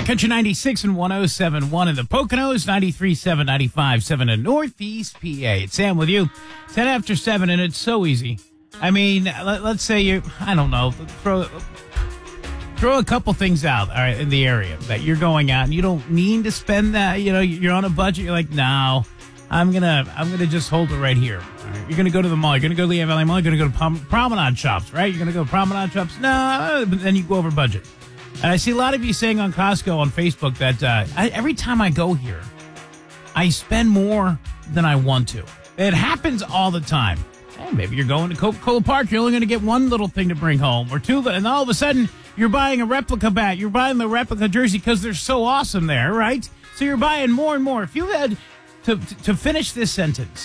Cat Country 96 and 107.1 in the Poconos, 93.7, 95.7 in Northeast PA. It's Sam with you. 10 after 7, and it's so easy. I mean, let's say you, I don't know, throw a couple things out, all right, in the area that you're going out, and you don't mean to spend that. You know, you're on a budget. You're like, no, I'm gonna just hold it right here. All right, you're gonna go to the mall. You're gonna go to Lehigh Valley Mall. You're gonna go to Promenade Shops, right? You're gonna go to Promenade Shops. No, but then you go over budget. And I see a lot of you saying on Costco on Facebook that every time I go here, I spend more than I want to. It happens all the time. Hey, maybe you're going to Coca-Cola Park. You're only going to get one little thing to bring home or two. And all of a sudden, you're buying a replica bat. You're buying the replica jersey because they're so awesome there, right? So you're buying more and more. If you had to finish this sentence,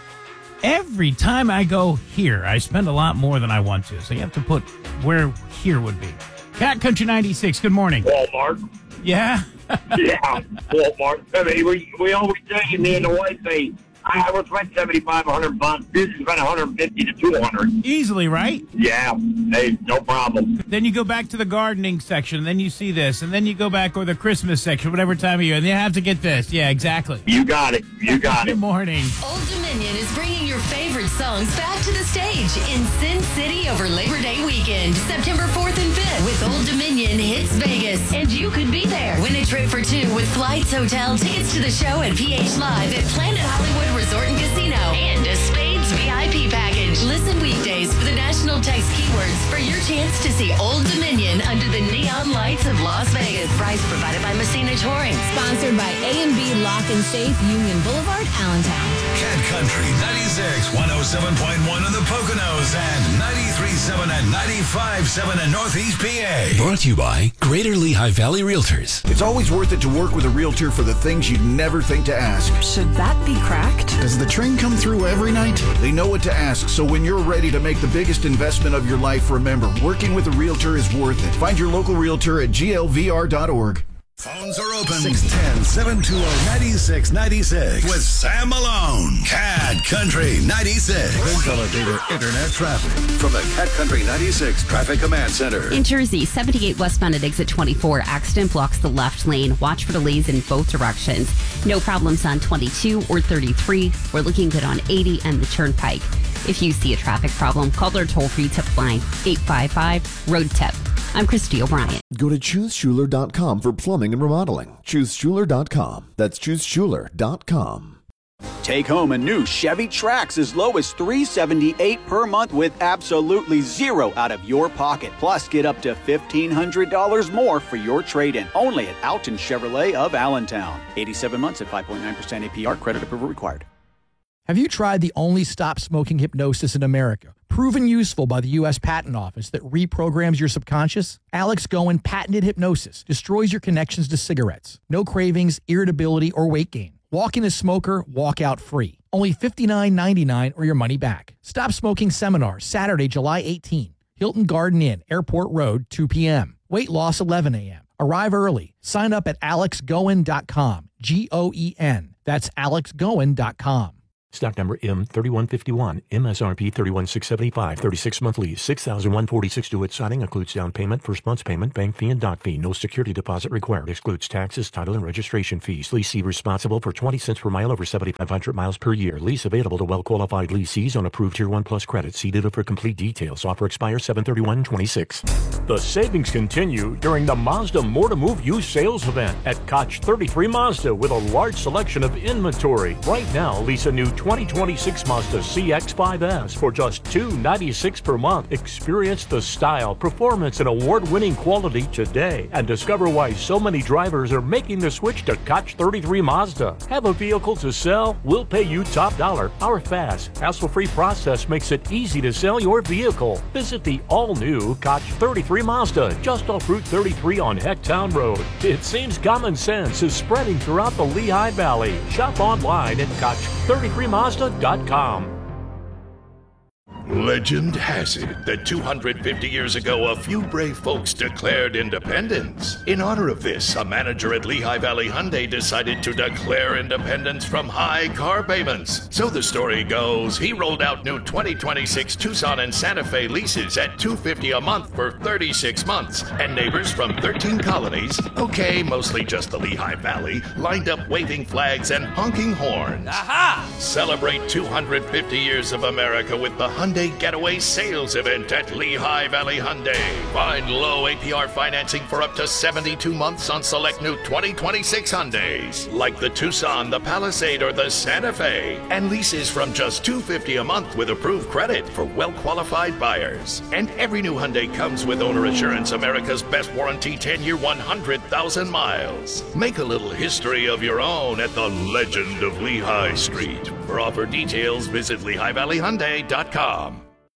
every time I go here, I spend a lot more than I want to. So you have to put where here would be. Cat Country 96, good morning. Walmart. Yeah? Yeah, Walmart. I mean, we always say, me and the wife say, I would spend $75, $100. This is spend $150 to $200. Easily, right? Yeah. Hey, no problem. Then you go back to the gardening section, and then you see this, and then you go back or the Christmas section, whatever time of year, and you have to get this. Yeah, exactly. You got it. You got it. Good morning. Old Dominion is bringing your favorite songs back to the stage in Sin City over Labor Day weekend, September 4th and 5th with Old Dominion Hits Vegas. And you could be there. Win a trip for two with flights, hotel, tickets to the show at PH Live at Planet Hollywood Resort and Casino and a Spades VIP package. Listen weekdays for the national text keywords for your chance to see Old Dominion under the neon lights of Las Vegas. Prize provided by Messina Touring. Sponsored by A&B Lock and Safe, Union Boulevard, Allentown. Cat Country 96, 107.1 in the Poconos and 93.7 and 95.7 in Northeast PA. Brought to you by Greater Lehigh Valley Realtors. It's always worth it to work with a realtor for the things you'd never think to ask. Should that be cracked? Does the train come through every night? They know what to ask, so when you're ready to make the biggest investment of your life, remember, working with a realtor is worth it. Find your local realtor at glvr.org. Phones are open. 610-720-9696 with Sam Malone. Cat Country 96. Consolidated Internet traffic from the Cat Country 96 Traffic Command Center. In Jersey, 78 westbound at exit 24. Accident blocks the left lane. Watch for delays in both directions. No problems on 22 or 33. We're looking good on 80 and the Turnpike. If you see a traffic problem, call their toll-free tip line, 855-ROAD-TIP. I'm Christy O'Brien. Go to ChooseSchuler.com for plumbing and remodeling. ChooseSchuler.com. That's ChooseSchuler.com. Take home a new Chevy Trax as low as $378 per month with absolutely zero out of your pocket. Plus, get up to $1,500 more for your trade-in. Only at Alton Chevrolet of Allentown. 87 months at 5.9% APR. Credit approval required. Have you tried the only stop-smoking hypnosis in America? Proven useful by the U.S. Patent Office that reprograms your subconscious? Alex Goen patented hypnosis destroys your connections to cigarettes. No cravings, irritability, or weight gain. Walk in a smoker, walk out free. Only $59.99 or your money back. Stop Smoking Seminar, Saturday, July 18. Hilton Garden Inn, Airport Road, 2 p.m. Weight loss, 11 a.m. Arrive early. Sign up at alexgoen.com. Goen. That's alexgoen.com. Stock number M3151, MSRP 31675, 36 monthly, $6,146 due at signing, includes down payment, first month's payment, bank fee, and doc fee. No security deposit required. Excludes taxes, title, and registration fees. Leasee responsible for 20 cents per mile over 7,500 miles per year. Lease available to well-qualified lessees on approved Tier 1 Plus credit. See dealer for complete details. Offer expires 7/31/26. The savings continue during the Mazda More to Move used sales event at Koch 33 Mazda with a large selection of inventory. Right now, lease a new 2026 Mazda CX-5S for just $296 per month. Experience the style, performance, and award-winning quality today and discover why so many drivers are making the switch to Koch 33 Mazda. Have a vehicle to sell? We'll pay you top dollar. Our fast, hassle-free process makes it easy to sell your vehicle. Visit the all-new Koch 33 Mazda just off Route 33 on Hecktown Road. It seems common sense is spreading throughout the Lehigh Valley. Shop online at Koch33Mazda.com. Legend has it that 250 years ago, a few brave folks declared independence. In honor of this, a manager at Lehigh Valley Hyundai decided to declare independence from high car payments. So the story goes, he rolled out new 2026 Tucson and Santa Fe leases at $250 a month for 36 months. And neighbors from 13 colonies, okay, mostly just the Lehigh Valley, lined up waving flags and honking horns. Aha! Celebrate 250 years of America with the Hyundai Getaway Sales Event at Lehigh Valley Hyundai. Find low APR financing for up to 72 months on select new 2026 Hyundais, like the Tucson, the Palisade, or the Santa Fe. And leases from just $250 a month with approved credit for well-qualified buyers. And every new Hyundai comes with Owner Assurance, America's best warranty, 10-year, 100,000 miles. Make a little history of your own at the Legend of Lehigh Street. For offer details, visit LehighValleyHyundai.com.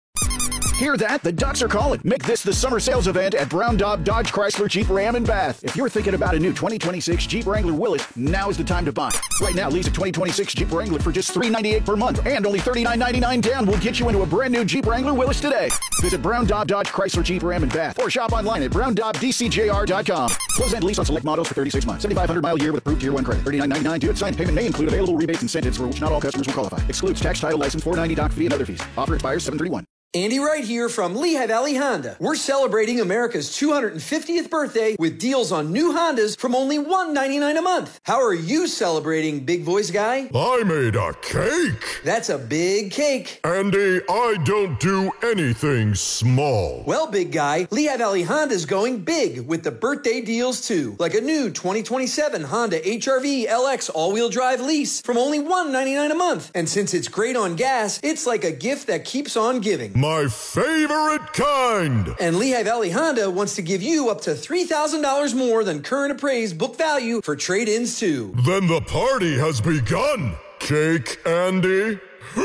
Hear that? The Ducks are calling. Make this the summer sales event at Brown Daub Dodge Chrysler Jeep Ram in Bath. If you're thinking about a new 2026 Jeep Wrangler Willys, now is the time to buy. Right now, lease a 2026 Jeep Wrangler for just $398 per month, and only $39.99 down will get you into a brand new Jeep Wrangler Willys today. Visit Brown Daub Dodge Chrysler Jeep Ram in Bath, or shop online at browndaubdcjr.com. Close-end lease on select models for 36 months. 7,500 mile year with approved Tier 1 credit. $39.99 due at sign. Payment may include available rebates and incentives for which not all customers will qualify. Excludes tax, title, license, $490 doc fee, and other fees. Offer expires 7/31. Andy Wright here from Lehigh Valley Honda. We're celebrating America's 250th birthday with deals on new Hondas from only $199 a month. How are you celebrating, big voice guy? I made a cake. That's a big cake. Andy, I don't do anything small. Well, big guy, Lehigh Valley Honda's going big with the birthday deals too. Like a new 2027 Honda HR-V LX all-wheel drive lease from only $199 a month. And since it's great on gas, it's like a gift that keeps on giving. My favorite kind! And Lehigh Valley Honda wants to give you up to $3,000 more than current appraised book value for trade-ins too. Then the party has begun, Cake Andy.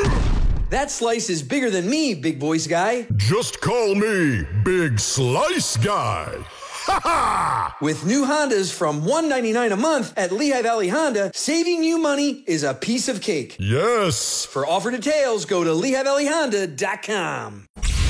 That slice is bigger than me, big voice guy. Just call me Big Slice Guy. With new Hondas from $199 a month at Lehigh Valley Honda, saving you money is a piece of cake. Yes. For offer details, go to LehighValleyHonda.com.